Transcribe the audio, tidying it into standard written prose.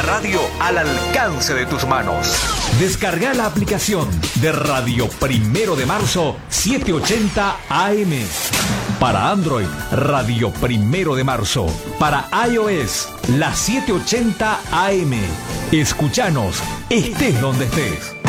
radio al alcance de tus manos. Descarga la aplicación de Radio Primero de Marzo 780 AM. Para Android, Radio Primero de Marzo. Para iOS, la 780 AM. Escúchanos, estés donde estés.